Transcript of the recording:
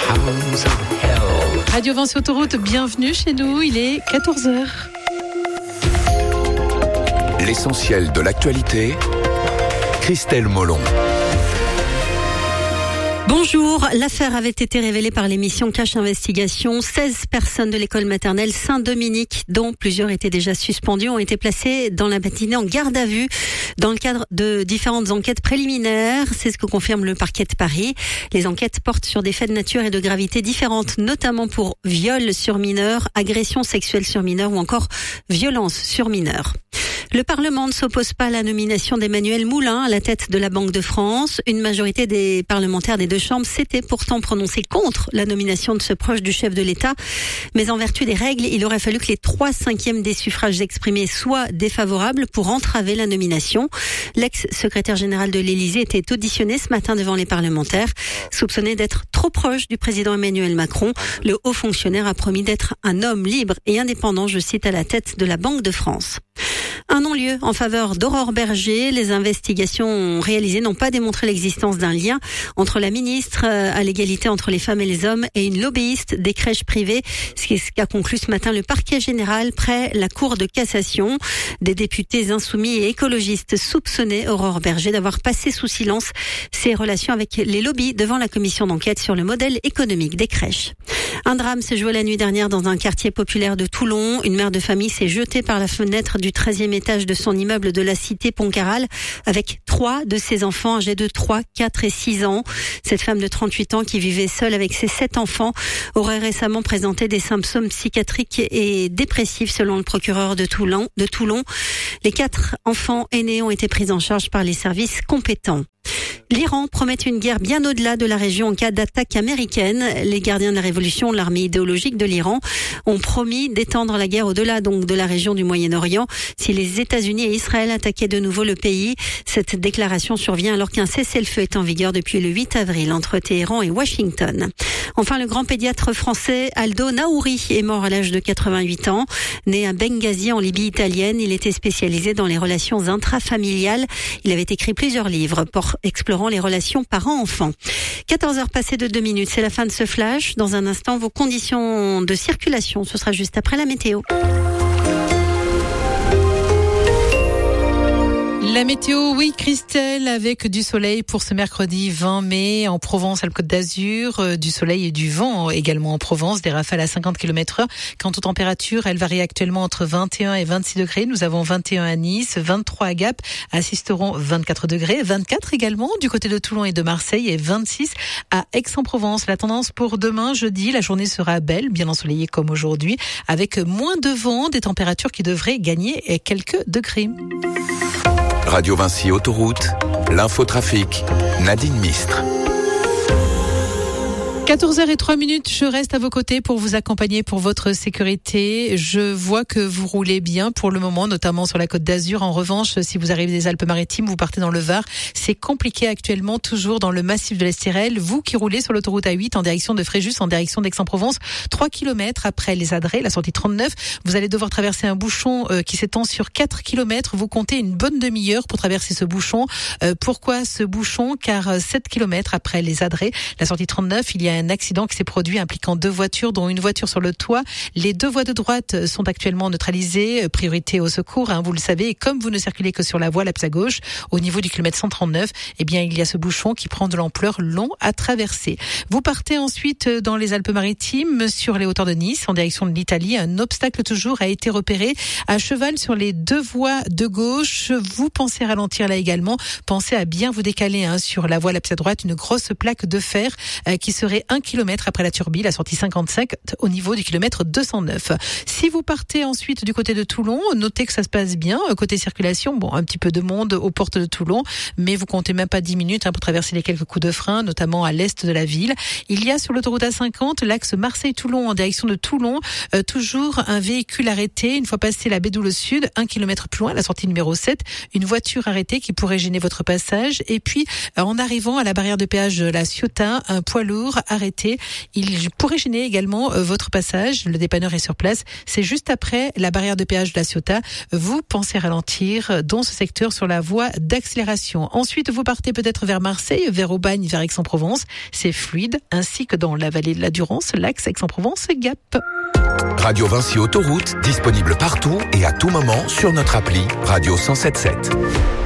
hounds of hell. Radio Vinci Autoroute, bienvenue chez nous, il est 14h. L'essentiel de l'actualité, Christelle Molon. Bonjour, l'affaire avait été révélée par l'émission Cache Investigation. 16 personnes de l'école maternelle Saint-Dominique, dont plusieurs étaient déjà suspendues, ont été placées dans la matinée en garde à vue dans le cadre de différentes enquêtes préliminaires. C'est ce que confirme le parquet de Paris. Les enquêtes portent sur des faits de nature et de gravité différentes, notamment pour viol sur mineurs, agression sexuelle sur mineurs ou encore violence sur mineurs. Le Parlement ne s'oppose pas à la nomination d'Emmanuel Moulin à la tête de la Banque de France. Une majorité des parlementaires des deux chambres s'était pourtant prononcée contre la nomination de ce proche du chef de l'État. Mais en vertu des règles, il aurait fallu que les 3/5 des suffrages exprimés soient défavorables pour entraver la nomination. L'ex-secrétaire général de l'Élysée était auditionné ce matin devant les parlementaires. Soupçonné d'être trop proche du président Emmanuel Macron, le haut fonctionnaire a promis d'être un homme libre et indépendant, je cite, à la tête de la Banque de France. Un non-lieu en faveur d'Aurore Bergé. Les investigations réalisées n'ont pas démontré l'existence d'un lien entre la ministre à l'égalité entre les femmes et les hommes et une lobbyiste des crèches privées. C'est ce qu'a conclu ce matin le parquet général près la Cour de cassation. Des députés insoumis et écologistes soupçonnaient Aurore Bergé d'avoir passé sous silence ses relations avec les lobbies devant la commission d'enquête sur le modèle économique des crèches. Un drame s'est joué la nuit dernière dans un quartier populaire de Toulon. Une mère de famille s'est jetée par la fenêtre du 13e étage de son immeuble de la cité Pontcarral avec 3 de ses enfants âgés de 3, 4 et 6 ans. Cette femme de 38 ans qui vivait seule avec ses 7 enfants aurait récemment présenté des symptômes psychiatriques et dépressifs selon le procureur de Toulon. Les 4 enfants aînés ont été pris en charge par les services compétents. L'Iran promet une guerre bien au-delà de la région en cas d'attaque américaine. Les gardiens de la révolution, l'armée idéologique de l'Iran, ont promis d'étendre la guerre au-delà donc de la région du Moyen-Orient si les États-Unis et Israël attaquaient de nouveau le pays. Cette déclaration survient alors qu'un cessez-le-feu est en vigueur depuis le 8 avril entre Téhéran et Washington. Enfin, le grand pédiatre français Aldo Naouri est mort à l'âge de 88 ans. Né à Benghazi en Libye italienne, il était spécialisé dans les relations intrafamiliales. Il avait écrit plusieurs livres pour explorant les relations parents-enfants. 14h passées de 2 minutes, c'est la fin de ce flash. Dans un instant, vos conditions de circulation, ce sera juste après la météo. La météo, oui, Christelle, avec du soleil pour ce mercredi 20 mai en Provence, Alpes-Côte d'Azur, du soleil et du vent également en Provence, des rafales à 50 km/h. Quant aux températures, elles varient actuellement entre 21 et 26 degrés. Nous avons 21 à Nice, 23 à Gap, à Sisteron 24 degrés, 24 également du côté de Toulon et de Marseille et 26 à Aix-en-Provence. La tendance pour demain, jeudi, la journée sera belle, bien ensoleillée comme aujourd'hui, avec moins de vent, des températures qui devraient gagner quelques degrés. Radio Vinci Autoroute, l'infotrafic, Nadine Mistre. 14h03, je reste à vos côtés pour vous accompagner pour votre sécurité. Je vois que vous roulez bien pour le moment, notamment sur la Côte d'Azur. En revanche, si vous arrivez des Alpes-Maritimes, vous partez dans le Var, c'est compliqué actuellement, toujours dans le massif de l'Estérel. Vous qui roulez sur l'autoroute A8 en direction de Fréjus, en direction d'Aix-en-Provence, 3 km après les Adrets, la sortie 39, vous allez devoir traverser un bouchon qui s'étend sur 4 km. Vous comptez une bonne demi-heure pour traverser ce bouchon. Pourquoi ce bouchon ? Car 7 km après les Adrets, la sortie 39, il y a un accident qui s'est produit impliquant 2 voitures, dont une voiture sur le toit. Les 2 voies de droite sont actuellement neutralisées. Priorité au secours, vous le savez. Et comme vous ne circulez que sur la voie la plus à gauche, au niveau du kilomètre 139, eh bien, il y a ce bouchon qui prend de l'ampleur, long à traverser. Vous partez ensuite dans les Alpes-Maritimes, sur les hauteurs de Nice, en direction de l'Italie. Un obstacle toujours a été repéré à cheval sur les 2 voies de gauche. Vous pensez ralentir là également. Pensez à bien vous décaler sur la voie la plus à droite. Une grosse plaque de fer qui serait 1 km après la Turbie, la sortie 55 au niveau du kilomètre 209. Si vous partez ensuite du côté de Toulon, notez que ça se passe bien. Côté circulation, un petit peu de monde aux portes de Toulon, mais vous comptez même pas 10 minutes pour traverser les quelques coups de frein, notamment à l'est de la ville. Il y a sur l'autoroute A50 l'axe Marseille-Toulon en direction de Toulon, toujours un véhicule arrêté. Une fois passé la Bédoule Sud, 1 km plus loin, la sortie numéro 7, une voiture arrêtée qui pourrait gêner votre passage. Et puis, en arrivant à la barrière de péage de la Ciotat, un poids lourd a arrêté. Il pourrait gêner également votre passage. Le dépanneur est sur place. C'est juste après la barrière de péage de la Ciotat. Vous pensez ralentir dans ce secteur sur la voie d'accélération. Ensuite, vous partez peut-être vers Marseille, vers Aubagne, vers Aix-en-Provence. C'est fluide, ainsi que dans la vallée de la Durance, l'axe Aix-en-Provence-Gap. Radio Vinci Autoroute, disponible partout et à tout moment sur notre appli Radio 107.7.